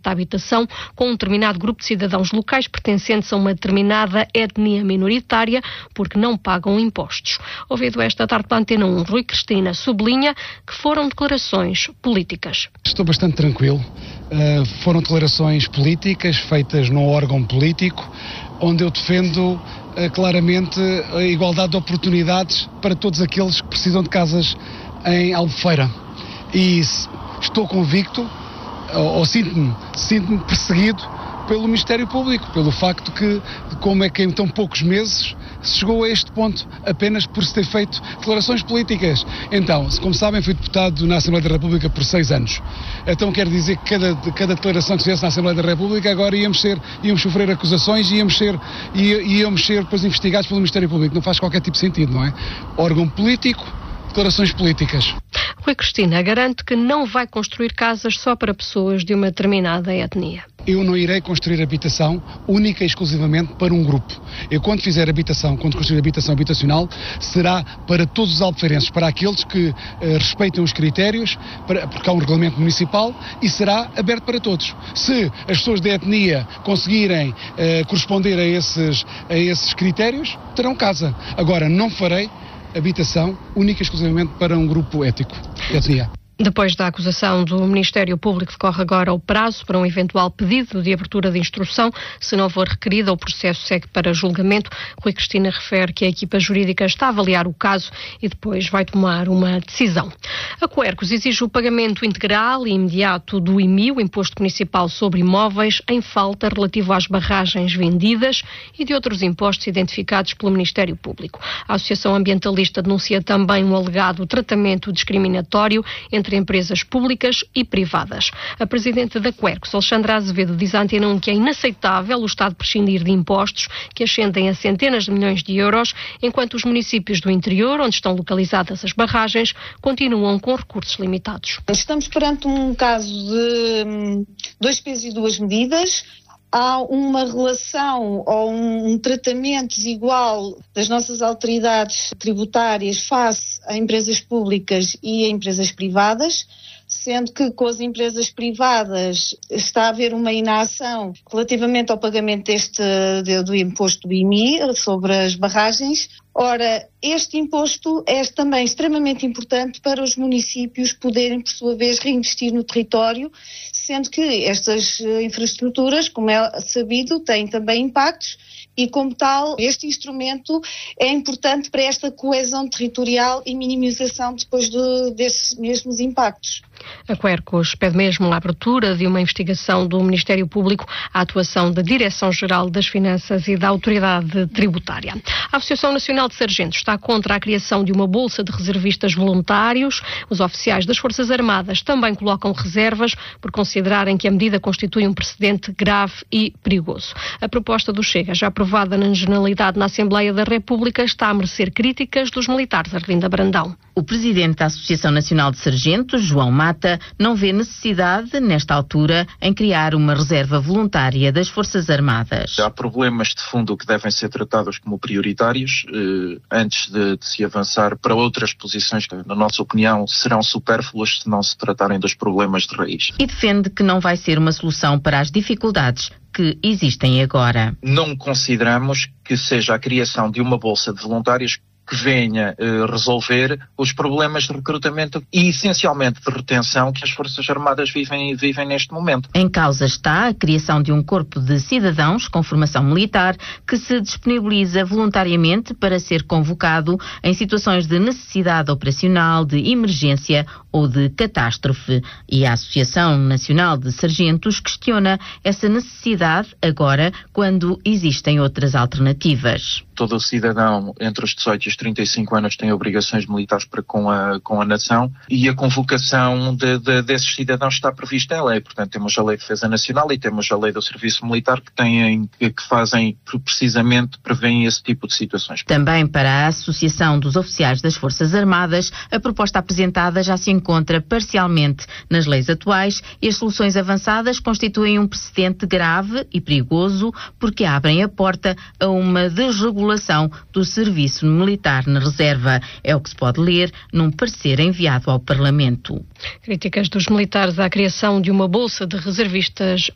da habitação com um determinado grupo de cidadãos locais pertencentes a uma determinada etnia minoritária porque não pagam impostos. Ouvido esta tarde pela Antena 1, Rui Cristina sublinha que foram declarações políticas. Estou bastante tranquilo. Foram declarações políticas feitas num órgão político onde eu defendo claramente a igualdade de oportunidades para todos aqueles que precisam de casas em Albufeira. E estou convicto, ou sinto-me perseguido pelo Ministério Público, pelo facto que, como é que em tão poucos meses se chegou a este ponto, apenas por se ter feito declarações políticas. Então, como sabem, fui deputado na Assembleia da República por 6 anos. Então quer dizer que cada declaração que se fizesse na Assembleia da República, agora íamos sofrer acusações e íamos ser depois investigados pelo Ministério Público. Não faz qualquer tipo de sentido, não é? Órgão político, declarações políticas. Rui Cristina garante que não vai construir casas só para pessoas de uma determinada etnia. Eu não irei construir habitação única e exclusivamente para um grupo. Eu, quando construir habitação habitacional, será para todos os albufeirenses, para aqueles que respeitem os critérios, porque há um regulamento municipal, e será aberto para todos. Se as pessoas da etnia conseguirem corresponder a esses critérios, terão casa. Agora, não farei habitação única e exclusivamente para um grupo etnia. Depois da acusação do Ministério Público, decorre agora o prazo para um eventual pedido de abertura de instrução. Se não for requerida, o processo segue para julgamento. Rui Cristina refere que a equipa jurídica está a avaliar o caso e depois vai tomar uma decisão. A Quercus exige o pagamento integral e imediato do IMI, o Imposto Municipal sobre Imóveis, em falta relativo às barragens vendidas e de outros impostos identificados pelo Ministério Público. A Associação Ambientalista denuncia também um alegado tratamento discriminatório entre empresas públicas e privadas. A presidente da Quercus, Alexandra Azevedo, diz à Antena 1 que é inaceitável o Estado prescindir de impostos que ascendem a centenas de milhões de euros, enquanto os municípios do interior, onde estão localizadas as barragens, continuam com recursos limitados. Estamos perante um caso de 2 pesos e 2 medidas. Há uma relação ou um tratamento desigual das nossas autoridades tributárias face a empresas públicas e a empresas privadas, sendo que com as empresas privadas está a haver uma inação relativamente ao pagamento do imposto do IMI sobre as barragens. Ora, este imposto é também extremamente importante para os municípios poderem, por sua vez, reinvestir no território, sendo que estas infraestruturas, como é sabido, têm também impactos e, como tal, este instrumento é importante para esta coesão territorial e minimização depois desses mesmos impactos. A Quercus pede mesmo a abertura de uma investigação do Ministério Público à atuação da Direção-Geral das Finanças e da Autoridade Tributária. A Associação Nacional de Sargentos está contra a criação de uma bolsa de reservistas voluntários. Os oficiais das Forças Armadas também colocam reservas por considerarem que a medida constitui um precedente grave e perigoso. A proposta do Chega, já aprovada na generalidade na Assembleia da República, está a merecer críticas dos militares. Arlinda Brandão. O presidente da Associação Nacional de Sargentos, João Mata, não vê necessidade, nesta altura, em criar uma reserva voluntária das Forças Armadas. Há problemas de fundo que devem ser tratados como prioritários antes de se avançar para outras posições que, na nossa opinião, serão supérfluas se não se tratarem dos problemas de raiz. E defende que não vai ser uma solução para as dificuldades que existem agora. Não consideramos que seja a criação de uma bolsa de voluntários que venha resolver os problemas de recrutamento e, essencialmente, de retenção que as Forças Armadas vivem neste momento. Em causa está a criação de um corpo de cidadãos com formação militar que se disponibiliza voluntariamente para ser convocado em situações de necessidade operacional, de emergência ou de catástrofe. E a Associação Nacional de Sargentos questiona essa necessidade agora quando existem outras alternativas. Todo cidadão entre os 18 e os 35 anos tem obrigações militares para com a nação e a convocação desses cidadãos está prevista em lei. Portanto, temos a Lei de Defesa Nacional e temos a Lei do Serviço Militar que fazem, precisamente, prevêem esse tipo de situações. Também para a Associação dos Oficiais das Forças Armadas, a proposta apresentada já se encontra parcialmente nas leis atuais e as soluções avançadas constituem um precedente grave e perigoso porque abrem a porta a uma desregulação do serviço militar na reserva. É o que se pode ler num parecer enviado ao Parlamento. Críticas dos militares à criação de uma bolsa de reservistas